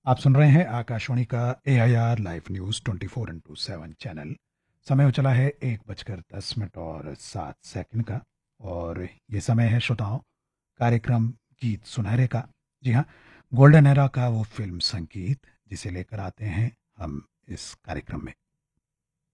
आप सुन रहे हैं आकाशवाणी का AIR live news 24x7 channel. समय हो चला है 1:10 और 7 सेकंड का। और ये समय है श्रोताओं कार्यक्रम गीत सुनहरे का। जी हाँ, गोल्डन एरा का वो फिल्म संगीत जिसे लेकर आते हैं हम इस कार्यक्रम में।